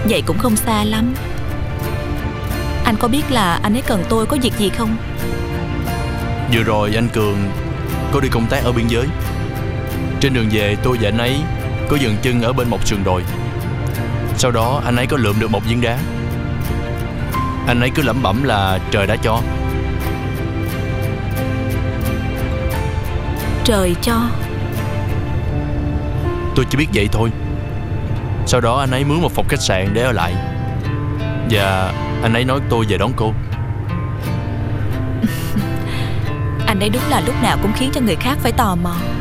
Vậy cũng không xa lắm. Anh có biết là anh ấy cần tôi có việc gì không? Vừa rồi anh Cường có đi công tác ở biên giới. Trên đường về tôi và anh ấy có dừng chân ở bên một sườn đồi. Sau đó anh ấy có lượm được một viên đá. Anh ấy cứ lẩm bẩm là trời đã cho. Trời cho? Tôi chỉ biết vậy thôi. Sau đó anh ấy mướn một phòng khách sạn để ở lại. Và anh ấy nói tôi về đón cô. Anh ấy đúng là lúc nào cũng khiến cho người khác phải tò mò.